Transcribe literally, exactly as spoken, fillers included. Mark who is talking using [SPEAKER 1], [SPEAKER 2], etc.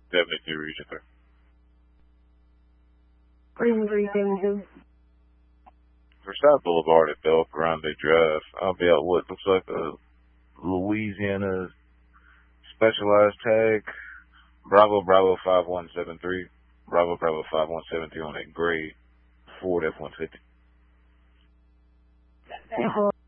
[SPEAKER 1] seventy-two Region three.
[SPEAKER 2] Region three seventy-two.
[SPEAKER 1] Forsyth Boulevard at Bel Grande Drive. I'll be out what looks like a Louisiana specialized tag. Bravo Bravo five one seven three. Bravo Bravo five one seven three on a gray Ford F one fifty.